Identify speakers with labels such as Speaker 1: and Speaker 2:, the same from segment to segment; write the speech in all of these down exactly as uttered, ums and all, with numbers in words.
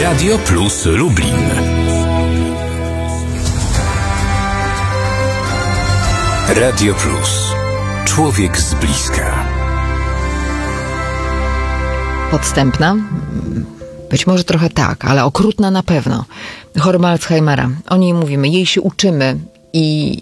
Speaker 1: Radio Plus Lublin. Radio Plus. Człowiek z bliska.
Speaker 2: Podstępna? Być może trochę tak, ale okrutna na pewno. Choroba Alzheimera. O niej mówimy, jej się uczymy i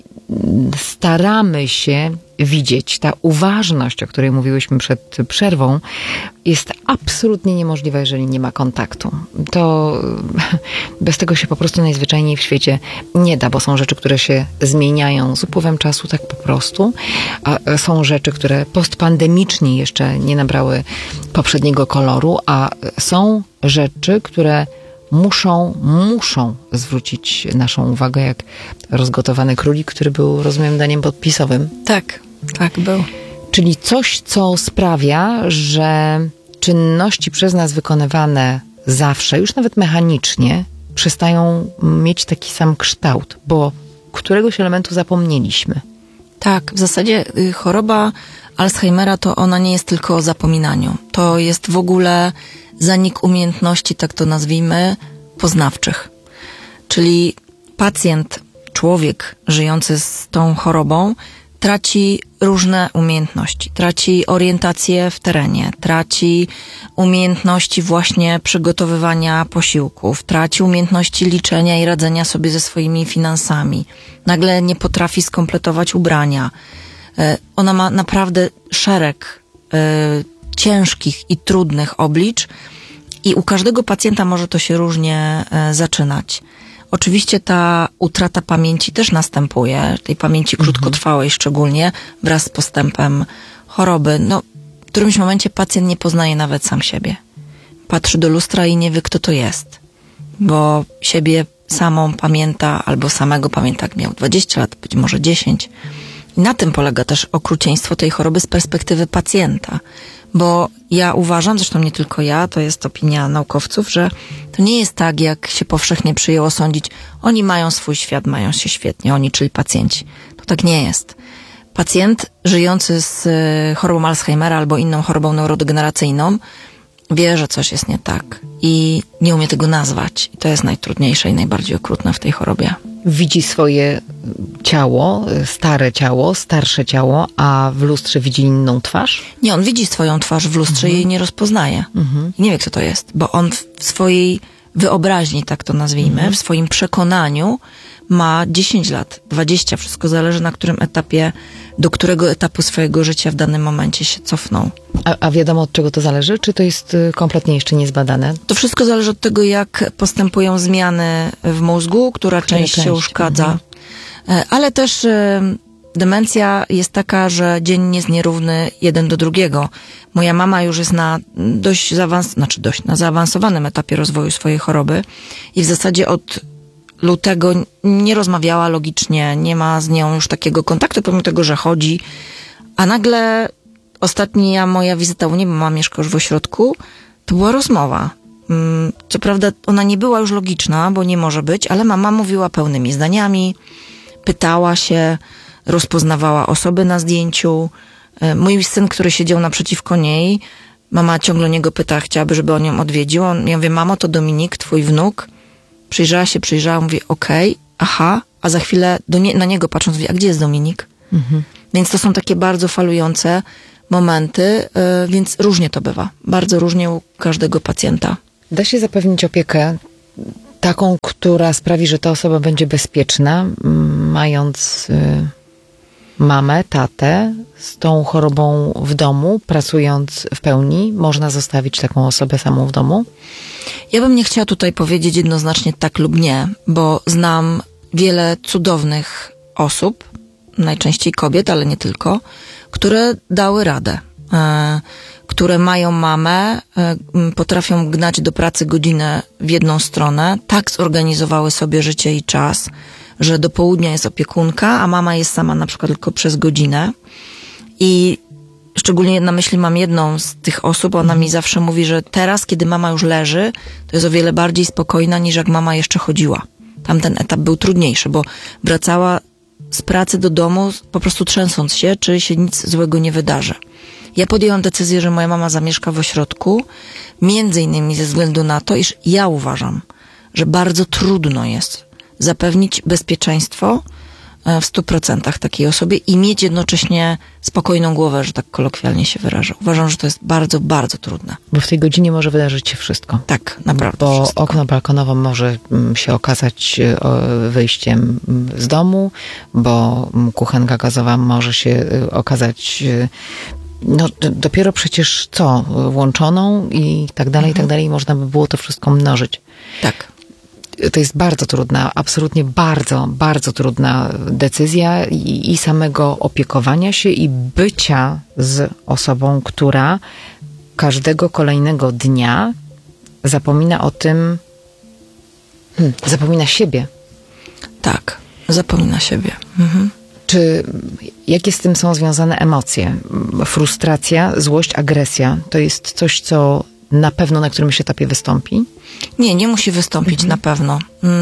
Speaker 2: staramy się widzieć. Ta uważność, o której mówiłyśmy przed przerwą, jest absolutnie niemożliwa, jeżeli nie ma kontaktu. To bez tego się po prostu najzwyczajniej w świecie nie da, bo są rzeczy, które się zmieniają z upływem czasu, tak po prostu. A są rzeczy, które postpandemicznie jeszcze nie nabrały poprzedniego koloru, a są rzeczy, które muszą, muszą zwrócić naszą uwagę, jak rozgotowany królik, który był, rozumiem, daniem podpisowym.
Speaker 3: Tak, tak był.
Speaker 2: Czyli coś, co sprawia, że czynności przez nas wykonywane zawsze, już nawet mechanicznie, przestają mieć taki sam kształt, bo któregoś elementu zapomnieliśmy.
Speaker 3: Tak, w zasadzie choroba Alzheimera to ona nie jest tylko o zapominaniu. To jest w ogóle zanik umiejętności, tak to nazwijmy, poznawczych. Czyli pacjent, człowiek żyjący z tą chorobą traci różne umiejętności. Traci orientację w terenie, traci umiejętności właśnie przygotowywania posiłków, traci umiejętności liczenia i radzenia sobie ze swoimi finansami. Nagle nie potrafi skompletować ubrania. Ona ma naprawdę szereg y, ciężkich i trudnych oblicz i u każdego pacjenta może to się różnie y, zaczynać. Oczywiście ta utrata pamięci też następuje, tej pamięci krótkotrwałej szczególnie, wraz z postępem choroby. No, w którymś momencie pacjent nie poznaje nawet sam siebie. Patrzy do lustra i nie wie, kto to jest, bo siebie samą pamięta albo samego pamięta, jak miał dwadzieścia lat, być może dziesięć. I na tym polega też okrucieństwo tej choroby z perspektywy pacjenta. Bo ja uważam, zresztą nie tylko ja, to jest opinia naukowców, że to nie jest tak, jak się powszechnie przyjęło sądzić, oni mają swój świat, mają się świetnie, oni, czyli pacjenci. To tak nie jest. Pacjent żyjący z chorobą Alzheimera albo inną chorobą neurodegeneracyjną wie, że coś jest nie tak i nie umie tego nazwać. I to jest najtrudniejsze i najbardziej okrutne w tej chorobie.
Speaker 2: Widzi swoje ciało, stare ciało, starsze ciało, a w lustrze widzi inną twarz?
Speaker 3: Nie, on widzi swoją twarz w lustrze i jej nie rozpoznaje. Mhm. I nie wie, kto to jest, bo on w swojej wyobraźni, tak to nazwijmy, mhm. w swoim przekonaniu ma dziesięć lat, dwadzieścia, wszystko zależy, na którym etapie, do którego etapu swojego życia w danym momencie się cofnął.
Speaker 2: A, a wiadomo, od czego to zależy? Czy to jest kompletnie jeszcze niezbadane?
Speaker 3: To wszystko zależy od tego, jak postępują zmiany w mózgu, która Które część, część się uszkadza. Mhm. Ale też demencja jest taka, że dzień jest nierówny jeden do drugiego. Moja mama już jest na dość zaawans- znaczy dość na zaawansowanym etapie rozwoju swojej choroby i w zasadzie od lutego nie rozmawiała logicznie, nie ma z nią już takiego kontaktu, pomimo tego, że chodzi. A nagle ostatnia moja wizyta u niej, bo mama mieszka już w ośrodku, to była rozmowa. Co prawda ona nie była już logiczna, bo nie może być, ale mama mówiła pełnymi zdaniami, pytała się, rozpoznawała osoby na zdjęciu. Mój syn, który siedział naprzeciwko niej, mama ciągle niego pyta, chciałaby, żeby on ją odwiedził. On, ja mówię, mamo, to Dominik, twój wnuk. Przyjrzała się, przyjrzała, mówi, okej, okay, aha, a za chwilę do nie, na niego patrząc, mówi, a gdzie jest Dominik? Mhm. Więc to są takie bardzo falujące momenty, yy, więc różnie to bywa. Bardzo różnie u każdego pacjenta.
Speaker 2: Da się zapewnić opiekę taką, która sprawi, że ta osoba będzie bezpieczna, mając yy, mamę, tatę z tą chorobą w domu, pracując w pełni? Można zostawić taką osobę samą w domu?
Speaker 3: Ja bym nie chciała tutaj powiedzieć jednoznacznie tak lub nie, bo znam wiele cudownych osób, najczęściej kobiet, ale nie tylko, które dały radę, e, które mają mamę, e, potrafią gnać do pracy godzinę w jedną stronę, tak zorganizowały sobie życie i czas, że do południa jest opiekunka, a mama jest sama na przykład tylko przez godzinę. I szczególnie na myśli mam jedną z tych osób, ona mi zawsze mówi, że teraz, kiedy mama już leży, to jest o wiele bardziej spokojna, niż jak mama jeszcze chodziła. Tamten etap był trudniejszy, bo wracała z pracy do domu po prostu trzęsąc się, czy się nic złego nie wydarzy. Ja podjęłam decyzję, że moja mama zamieszka w ośrodku, między innymi ze względu na to, iż ja uważam, że bardzo trudno jest zapewnić bezpieczeństwo w stu procentach takiej osobie i mieć jednocześnie spokojną głowę, że tak kolokwialnie się wyrażę. Uważam, że to jest bardzo, bardzo trudne.
Speaker 2: Bo w tej godzinie może wydarzyć się wszystko.
Speaker 3: Tak, naprawdę
Speaker 2: Bo
Speaker 3: wszystko.
Speaker 2: okno balkonowe może się okazać wyjściem z domu, bo kuchenka gazowa może się okazać no dopiero przecież co? Włączoną i tak dalej, mhm. i tak dalej. Można by było to wszystko mnożyć.
Speaker 3: Tak.
Speaker 2: To jest bardzo trudna, absolutnie bardzo, bardzo trudna decyzja i, i samego opiekowania się i bycia z osobą, która każdego kolejnego dnia zapomina o tym, hmm, zapomina siebie.
Speaker 3: Tak, zapomina siebie. Mhm.
Speaker 2: Czy jakie z tym są związane emocje? Frustracja, złość, agresja to jest coś, co na pewno na którymś etapie wystąpi?
Speaker 3: Nie, nie musi wystąpić mhm. na pewno.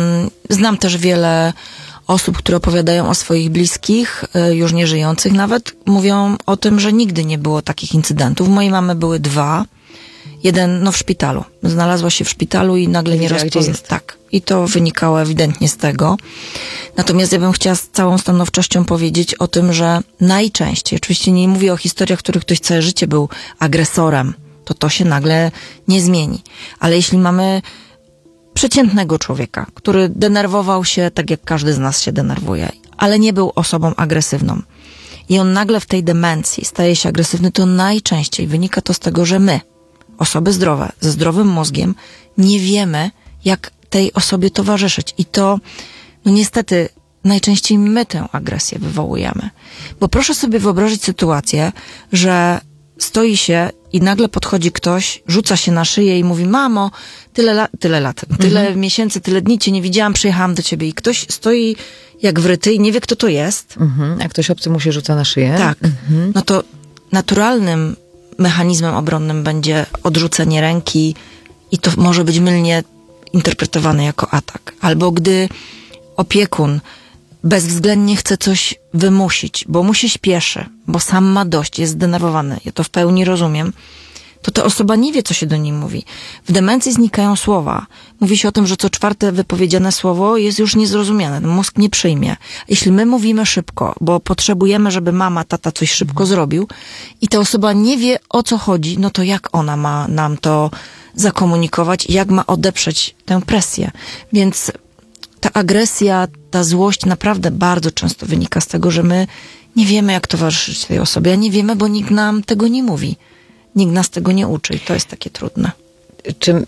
Speaker 3: Znam też wiele osób, które opowiadają o swoich bliskich, już nie żyjących nawet, mówią o tym, że nigdy nie było takich incydentów. U mojej mamy były dwa. Jeden, no w szpitalu. Znalazła się w szpitalu i nagle nie rozpoznała. Tak. I to wynikało ewidentnie z tego. Natomiast ja bym chciała z całą stanowczością powiedzieć o tym, że najczęściej, oczywiście nie mówię o historiach, w których ktoś całe życie był agresorem, to to się nagle nie zmieni. Ale jeśli mamy przeciętnego człowieka, który denerwował się tak jak każdy z nas się denerwuje, ale nie był osobą agresywną i on nagle w tej demencji staje się agresywny, to najczęściej wynika to z tego, że my, osoby zdrowe, ze zdrowym mózgiem, nie wiemy, jak tej osobie towarzyszyć. I to, no niestety, najczęściej my tę agresję wywołujemy. Bo proszę sobie wyobrazić sytuację, że stoi się i nagle podchodzi ktoś, rzuca się na szyję i mówi: mamo, tyle, la- tyle lat, tyle mhm. miesięcy, tyle dni cię nie widziałam, przyjechałam do ciebie. I ktoś stoi jak wryty i nie wie, kto to jest.
Speaker 2: Mhm. A ktoś obcy mu się rzuca na szyję?
Speaker 3: Tak.
Speaker 2: Mhm.
Speaker 3: No to naturalnym mechanizmem obronnym będzie odrzucenie ręki i to może być mylnie interpretowane jako atak. Albo gdy opiekun bezwzględnie chce coś wymusić, bo mu się śpieszy, bo sam ma dość, jest zdenerwowany, ja to w pełni rozumiem, to ta osoba nie wie, co się do niej mówi. W demencji znikają słowa. Mówi się o tym, że co czwarte wypowiedziane słowo jest już niezrozumiane. Mózg nie przyjmie. Jeśli my mówimy szybko, bo potrzebujemy, żeby mama, tata coś szybko zrobił i ta osoba nie wie, o co chodzi, no to jak ona ma nam to zakomunikować i jak ma odeprzeć tę presję? Więc ta agresja, ta złość naprawdę bardzo często wynika z tego, że my nie wiemy, jak towarzyszyć tej osobie, a nie wiemy, bo nikt nam tego nie mówi. Nikt nas tego nie uczy i to jest takie trudne.
Speaker 2: Czy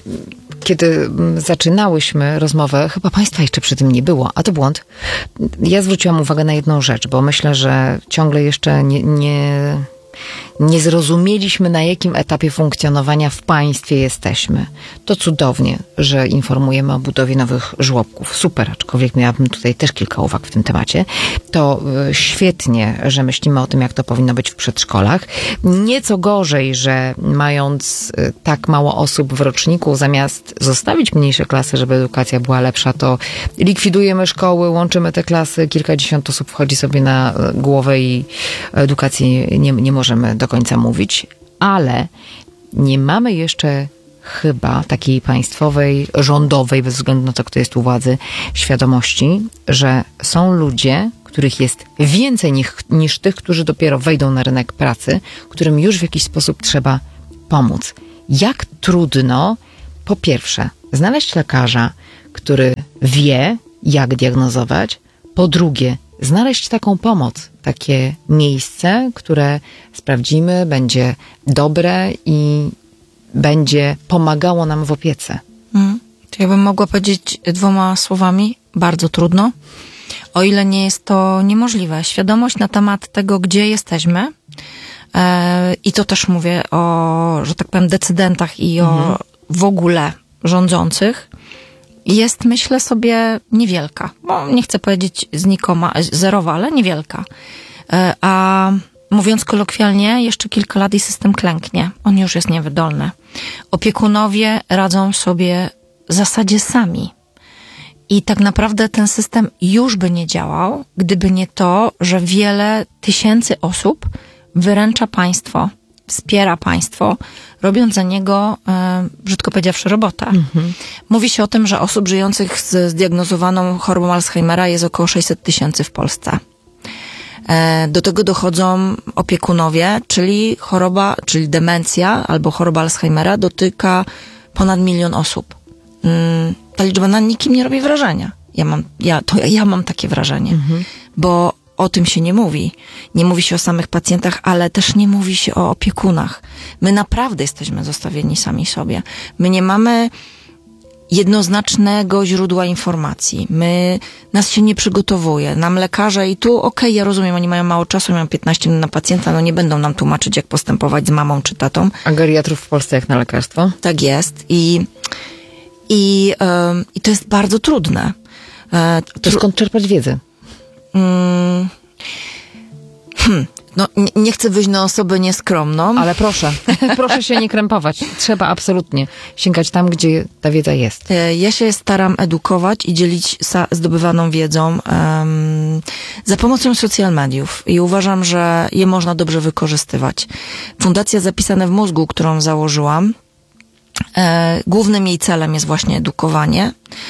Speaker 2: kiedy zaczynałyśmy rozmowę, chyba państwa jeszcze przy tym nie było, a to błąd, ja zwróciłam uwagę na jedną rzecz, bo myślę, że ciągle jeszcze nie, nie, nie zrozumieliśmy, na jakim etapie funkcjonowania w państwie jesteśmy. To cudownie, że informujemy o budowie nowych żłobków. Super, aczkolwiek miałabym tutaj też kilka uwag w tym temacie. To świetnie, że myślimy o tym, jak to powinno być w przedszkolach. Nieco gorzej, że mając tak mało osób w roczniku, zamiast zostawić mniejsze klasy, żeby edukacja była lepsza, to likwidujemy szkoły, łączymy te klasy, kilkadziesiąt osób wchodzi sobie na głowę i edukacji nie, nie możemy do końca mówić, ale nie mamy jeszcze chyba takiej państwowej, rządowej, bez względu na to, kto jest u władzy, świadomości, że są ludzie, których jest więcej niż, niż tych, którzy dopiero wejdą na rynek pracy, którym już w jakiś sposób trzeba pomóc. Jak trudno, po pierwsze, znaleźć lekarza, który wie, jak diagnozować, po drugie, znaleźć taką pomoc, takie miejsce, które sprawdzimy, będzie dobre i będzie pomagało nam w opiece.
Speaker 3: Mm. To ja bym mogła powiedzieć dwoma słowami, bardzo trudno, o ile nie jest to niemożliwe. Świadomość na temat tego, gdzie jesteśmy, e, i to też mówię o, że tak powiem, decydentach i mhm. o w ogóle rządzących, jest, myślę sobie, niewielka. Bo nie chcę powiedzieć znikoma, zerowa, ale niewielka. A mówiąc kolokwialnie, jeszcze kilka lat i system klęknie. On już jest niewydolny. Opiekunowie radzą sobie w zasadzie sami. I tak naprawdę ten system już by nie działał, gdyby nie to, że wiele tysięcy osób wyręcza państwo, wspiera państwo, robiąc za niego, e, brzydko powiedziawszy, robotę. Mhm. Mówi się o tym, że osób żyjących z zdiagnozowaną chorobą Alzheimera jest około sześćset tysięcy w Polsce. E, do tego dochodzą opiekunowie, czyli choroba, czyli demencja albo choroba Alzheimera dotyka ponad milion osób. Mm, ta liczba na nikim nie robi wrażenia. Ja mam, ja, to ja, ja mam takie wrażenie, mhm. bo o tym się nie mówi. Nie mówi się o samych pacjentach, ale też nie mówi się o opiekunach. My naprawdę jesteśmy zostawieni sami sobie. My nie mamy jednoznacznego źródła informacji. My, nas się nie przygotowuje. Nam lekarze i tu, okej, okay, ja rozumiem, oni mają mało czasu, mają piętnaście minut na pacjenta, no nie będą nam tłumaczyć, jak postępować z mamą czy tatą.
Speaker 2: A geriatrów w Polsce jak na lekarstwo?
Speaker 3: Tak jest. I, i, um, i to jest bardzo trudne.
Speaker 2: E, to skąd czerpać wiedzę?
Speaker 3: Hmm. Hmm. No, nie, nie chcę wyjść na osobę nieskromną.
Speaker 2: Ale proszę, proszę się nie krępować. Trzeba absolutnie sięgać tam, gdzie ta wiedza jest.
Speaker 3: Ja się staram edukować i dzielić zdobywaną wiedzą um, za pomocą social mediów i uważam, że je można dobrze wykorzystywać. Fundacja Zapisane w mózgu, którą założyłam, e, głównym jej celem jest właśnie edukowanie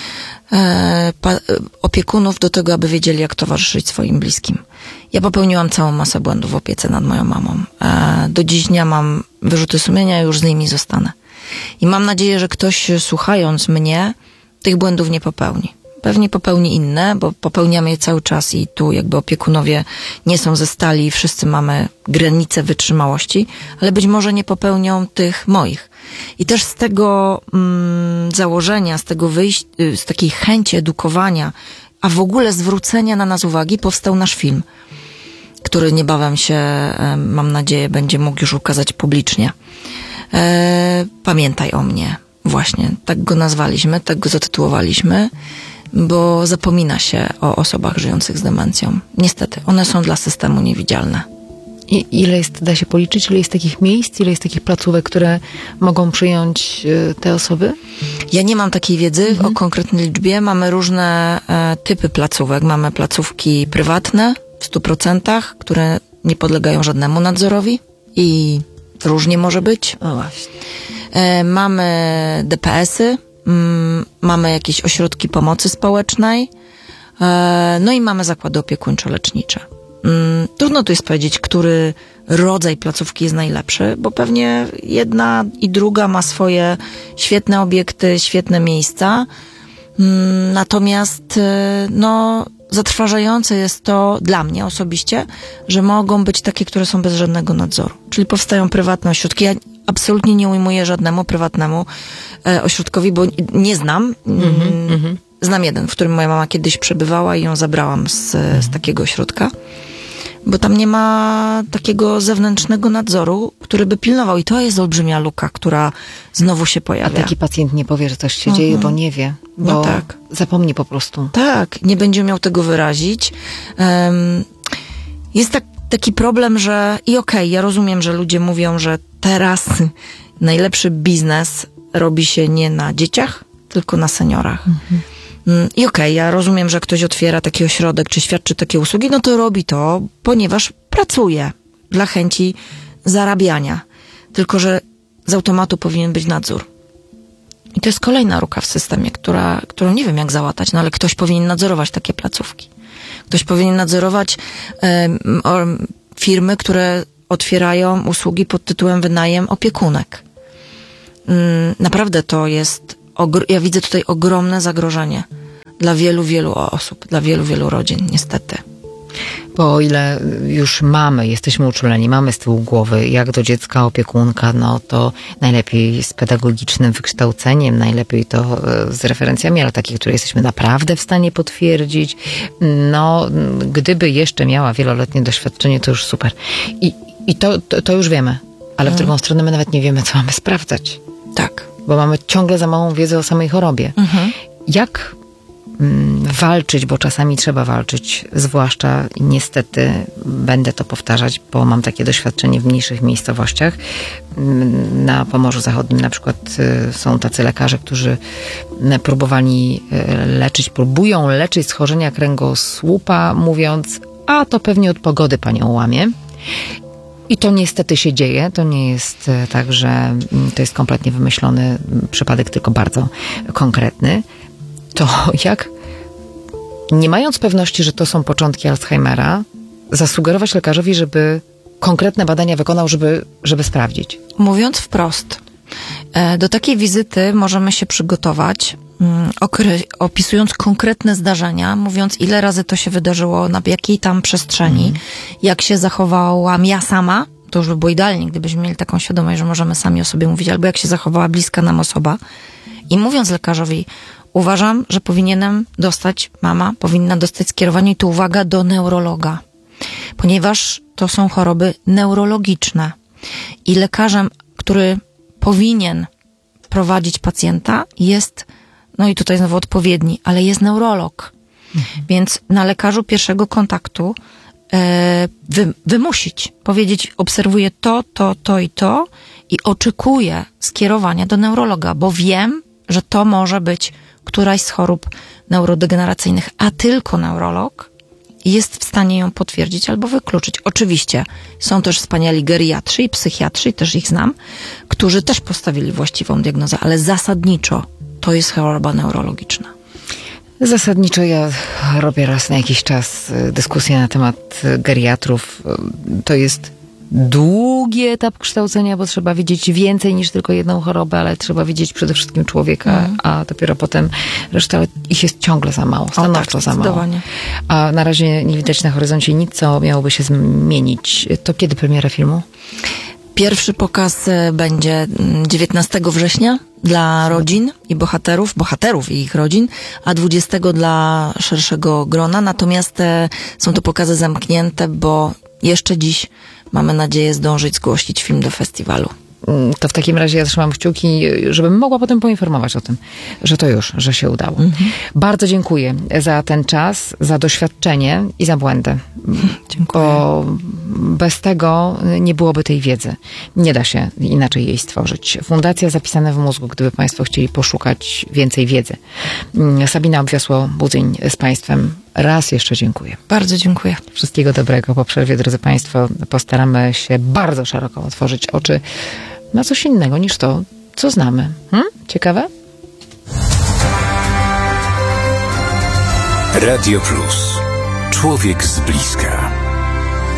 Speaker 3: e, pa, opiekunów do tego, aby wiedzieli, jak towarzyszyć swoim bliskim. Ja popełniłam całą masę błędów w opiece nad moją mamą. E, do dziś dnia mam wyrzuty sumienia, już z nimi zostanę. I mam nadzieję, że ktoś, słuchając mnie, tych błędów nie popełni. Pewnie popełni inne, bo popełniamy je cały czas i tu jakby opiekunowie nie są ze stali, wszyscy mamy granice wytrzymałości, ale być może nie popełnią tych moich. I też z tego mm, założenia, z tego wyjścia, z takiej chęci edukowania, a w ogóle zwrócenia na nas uwagi, powstał nasz film, który niebawem się, mam nadzieję, będzie mógł już ukazać publicznie. E, Pamiętaj o mnie. Właśnie, tak go nazwaliśmy, tak go zatytułowaliśmy, bo zapomina się o osobach żyjących z demencją. Niestety, one są dla systemu niewidzialne.
Speaker 2: I ile jest, da się policzyć, ile jest takich miejsc, ile jest takich placówek, które mogą przyjąć y, te osoby?
Speaker 3: Ja nie mam takiej wiedzy mhm. o konkretnej liczbie. Mamy różne e, typy placówek. Mamy placówki prywatne w stu procentach, które nie podlegają żadnemu nadzorowi i różnie może być.
Speaker 2: O właśnie.
Speaker 3: E, mamy D P S-y, mm, mamy jakieś ośrodki pomocy społecznej, e, no i mamy zakłady opiekuńczo-lecznicze. Mm, trudno tu jest powiedzieć, który rodzaj placówki jest najlepszy, bo pewnie jedna i druga ma swoje świetne obiekty, świetne miejsca. Mm, natomiast no, zatrważające jest to dla mnie osobiście, że mogą być takie, które są bez żadnego nadzoru. Czyli powstają prywatne ośrodki. Ja absolutnie nie ujmuję żadnemu prywatnemu e, ośrodkowi, bo nie znam. Mm-hmm, mm-hmm. Znam jeden, w którym moja mama kiedyś przebywała i ją zabrałam z, mm-hmm. z takiego ośrodka. Bo tam nie ma takiego zewnętrznego nadzoru, który by pilnował. I to jest olbrzymia luka, która znowu się pojawia.
Speaker 2: A taki pacjent nie powie, że coś się mhm. dzieje, bo nie wie. Bo
Speaker 3: no tak.
Speaker 2: Zapomni po prostu.
Speaker 3: Tak, nie będzie miał tego wyrazić. Um, jest tak, taki problem, że i okej, okay, ja rozumiem, że ludzie mówią, że teraz najlepszy biznes robi się nie na dzieciach, tylko na seniorach. Mhm. I okej, okay, ja rozumiem, że ktoś otwiera taki ośrodek, czy świadczy takie usługi, no to robi to, ponieważ pracuje dla chęci zarabiania. Tylko że z automatu powinien być nadzór. I to jest kolejna ruka w systemie, która, którą nie wiem jak załatać, no ale ktoś powinien nadzorować takie placówki. Ktoś powinien nadzorować um, um, firmy, które otwierają usługi pod tytułem wynajem opiekunek. Um, naprawdę to jest ja widzę tutaj ogromne zagrożenie dla wielu, wielu osób, dla wielu, wielu rodzin, niestety.
Speaker 2: Bo o ile już mamy, jesteśmy uczuleni, mamy z tyłu głowy, jak do dziecka opiekunka, no to najlepiej z pedagogicznym wykształceniem, najlepiej to z referencjami, ale takie, które jesteśmy naprawdę w stanie potwierdzić. No, gdyby jeszcze miała wieloletnie doświadczenie, to już super. I, i to, to, to już wiemy, ale w drugą stronę my nawet nie wiemy, co mamy sprawdzać.
Speaker 3: Tak.
Speaker 2: Bo mamy ciągle za małą wiedzę o samej chorobie. Mhm. Jak mm, walczyć, bo czasami trzeba walczyć, zwłaszcza niestety, będę to powtarzać, bo mam takie doświadczenie w mniejszych miejscowościach. Na Pomorzu Zachodnim na przykład y, są tacy lekarze, którzy próbowali y, leczyć, próbują leczyć schorzenia kręgosłupa, mówiąc, a to pewnie od pogody panią łamie. I to niestety się dzieje. To nie jest tak, że to jest kompletnie wymyślony przypadek, tylko bardzo konkretny. To jak, nie mając pewności, że to są początki Alzheimera, zasugerować lekarzowi, żeby konkretne badania wykonał, żeby, żeby sprawdzić?
Speaker 3: Mówiąc wprost, do takiej wizyty możemy się przygotować, okre- opisując konkretne zdarzenia, mówiąc ile razy to się wydarzyło, na jakiej tam przestrzeni, mm. jak się zachowałam ja sama, to już by było idealnie, gdybyśmy mieli taką świadomość, że możemy sami o sobie mówić, albo jak się zachowała bliska nam osoba. I mówiąc lekarzowi, uważam, że powinienem dostać, mama powinna dostać skierowanie, i tu uwaga, do neurologa. Ponieważ to są choroby neurologiczne. I lekarzem, który powinien prowadzić pacjenta, jest, no i tutaj znowu odpowiedni, ale jest neurolog. Mhm. Więc na lekarzu pierwszego kontaktu e, wy, wymusić, powiedzieć, obserwuję to, to, to i to i oczekuję skierowania do neurologa, bo wiem, że to może być któraś z chorób neurodegeneracyjnych, a tylko neurolog jest w stanie ją potwierdzić albo wykluczyć. Oczywiście są też wspaniali geriatrzy i psychiatrzy, też ich znam, którzy też postawili właściwą diagnozę, ale zasadniczo to jest choroba neurologiczna.
Speaker 2: Zasadniczo ja robię raz na jakiś czas dyskusję na temat geriatrów. To jest długi etap kształcenia, bo trzeba wiedzieć więcej niż tylko jedną chorobę, ale trzeba wiedzieć przede wszystkim człowieka, mm. a dopiero potem reszta, ale ich jest ciągle za mało, stanowczo tak, za mało. A na razie nie widać na horyzoncie nic, co miałoby się zmienić. To kiedy premiera filmu?
Speaker 3: Pierwszy pokaz będzie dziewiętnastego września dla rodzin i bohaterów, bohaterów i ich rodzin, a dwudziestego dla szerszego grona. Natomiast są to pokazy zamknięte, bo jeszcze dziś mamy nadzieję zdążyć zgłosić film do festiwalu.
Speaker 2: To w takim razie ja trzymam kciuki, żebym mogła potem poinformować o tym, że to już, że się udało. Mhm. Bardzo dziękuję za ten czas, za doświadczenie i za błędy.
Speaker 3: Dziękuję.
Speaker 2: Bo bez tego nie byłoby tej wiedzy. Nie da się inaczej jej stworzyć. Fundacja Zapisane w mózgu, gdyby Państwo chcieli poszukać więcej wiedzy. Sabina Obwiosło-Budzyń z Państwem. Raz jeszcze dziękuję.
Speaker 3: Bardzo dziękuję.
Speaker 2: Wszystkiego dobrego. Po przerwie, drodzy Państwo, postaramy się bardzo szeroko otworzyć oczy na coś innego niż to, co znamy. Hmm? Ciekawe?
Speaker 1: Radio Plus. Człowiek z bliska.